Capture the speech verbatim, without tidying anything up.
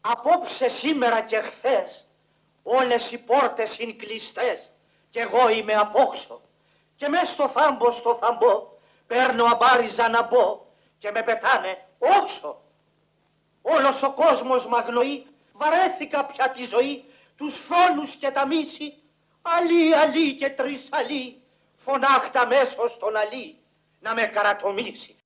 Απόψε, σήμερα και χθες, όλες οι πόρτες είναι κλειστές κι εγώ είμαι απόξω. Και μες στο θάμπο στο θαμπό παίρνω αμπάριζα να μπω και με πετάνε όξο. Όλος ο κόσμος μ' αγνοεί, βαρέθηκα πια τη ζωή, τους φόνους και τα μίση. Αλή, αλή και τρεις αλή, φωνάχτα μέσω στον αλή να με καρατομήσει.